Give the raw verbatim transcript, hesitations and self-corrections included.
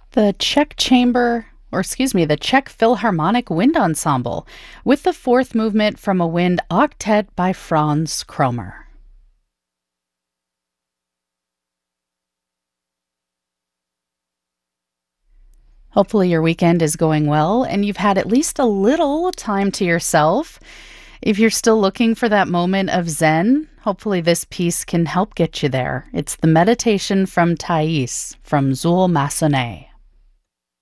The Czech Chamber, or excuse me, the Czech Philharmonic Wind Ensemble, with the fourth movement from a wind octet by Franz Kromer. Hopefully, your weekend is going well and you've had at least a little time to yourself. If you're still looking for that moment of Zen, hopefully, this piece can help get you there. It's the meditation from Thais from Zul Massenet.